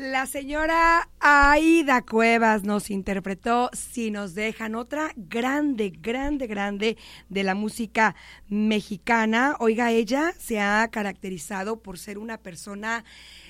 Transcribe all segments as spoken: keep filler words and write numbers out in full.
La señora Aida Cuevas nos interpretó Si nos dejan, otra grande, grande, grande de la música mexicana. Oiga, ella se ha caracterizado por ser una persona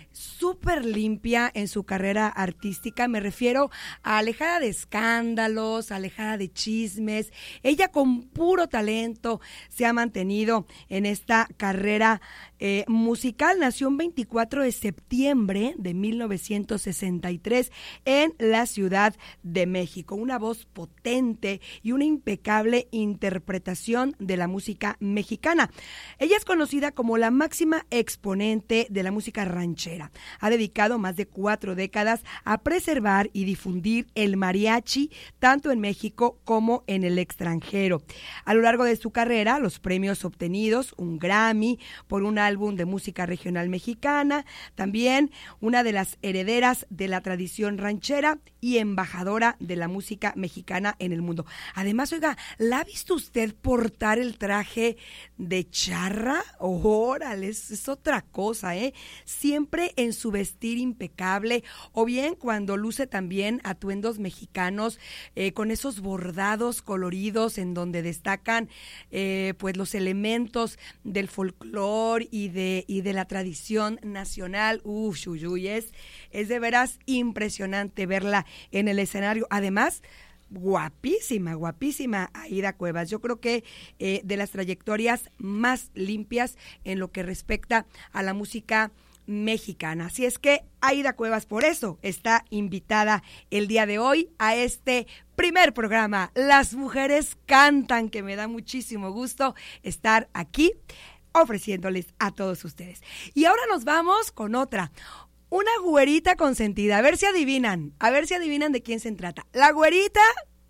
súper limpia en su carrera artística. Me refiero a alejada de escándalos, alejada de chismes. Ella con puro talento se ha mantenido en esta carrera eh, musical. Nació el veinticuatro de septiembre de mil novecientos sesenta y tres en la Ciudad de México. Una voz potente y una impecable interpretación de la música mexicana. Ella es conocida como la máxima exponente de la música ranchera. Ha dedicado más de cuatro décadas a preservar y difundir el mariachi, tanto en México como en el extranjero. A lo largo de su carrera, los premios obtenidos, un Grammy por un álbum de música regional mexicana, también una de las herederas de la tradición ranchera y embajadora de la música mexicana en el mundo. Además, oiga, ¿la ha visto usted portar el traje de charra? Órale, es, es otra cosa, ¿eh? Siempre en su vestir impecable, o bien cuando luce también atuendos mexicanos eh, con esos bordados coloridos en donde destacan eh, pues los elementos del folclore y de, y de la tradición nacional. Uf, Uyuy, es, es de veras impresionante verla en el escenario. Además, guapísima, guapísima Aida Cuevas. Yo creo que eh, de las trayectorias más limpias en lo que respecta a la música mexicana. Así es que Aida Cuevas por eso está invitada el día de hoy a este primer programa, Las Mujeres Cantan, que me da muchísimo gusto estar aquí ofreciéndoles a todos ustedes. Y ahora nos vamos con otra, una güerita consentida. A ver si adivinan, a ver si adivinan de quién se trata. La güerita,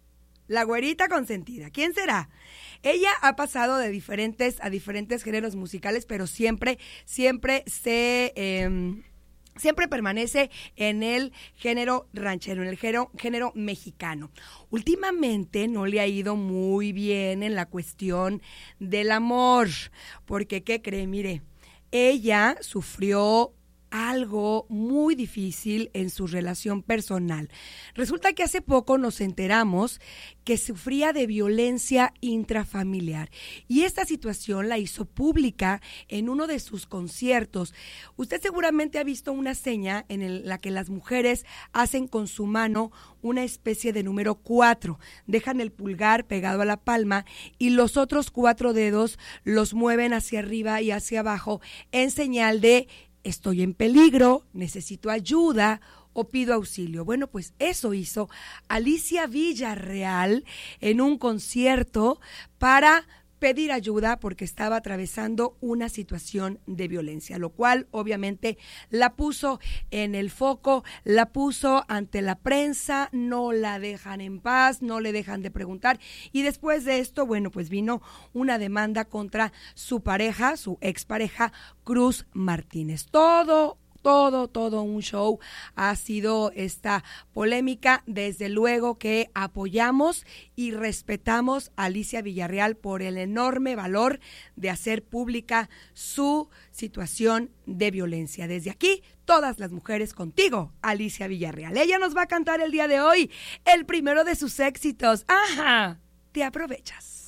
la güerita consentida. ¿Quién será? Ella ha pasado de diferentes a diferentes géneros musicales, pero siempre, siempre se, eh, siempre permanece en el género ranchero, en el género, género mexicano. Últimamente no le ha ido muy bien en la cuestión del amor, porque ¿qué cree? Mire, ella sufrió algo muy difícil en su relación personal. Resulta que hace poco nos enteramos que sufría de violencia intrafamiliar y esta situación la hizo pública en uno de sus conciertos. Usted seguramente ha visto una seña en el, la que las mujeres hacen con su mano una especie de número cuatro, dejan el pulgar pegado a la palma y los otros cuatro dedos los mueven hacia arriba y hacia abajo en señal de estoy en peligro, necesito ayuda o pido auxilio. Bueno, pues eso hizo Alicia Villarreal en un concierto para pedir ayuda porque estaba atravesando una situación de violencia, lo cual obviamente la puso en el foco, la puso ante la prensa, no la dejan en paz, no le dejan de preguntar y después de esto, bueno, pues vino una demanda contra su pareja, su expareja Cruz Martínez. Todo Todo, todo un show ha sido esta polémica. Desde luego que apoyamos y respetamos a Alicia Villarreal por el enorme valor de hacer pública su situación de violencia. Desde aquí, todas las mujeres contigo, Alicia Villarreal. Ella nos va a cantar el día de hoy el primero de sus éxitos. ¡Ajá! Te aprovechas.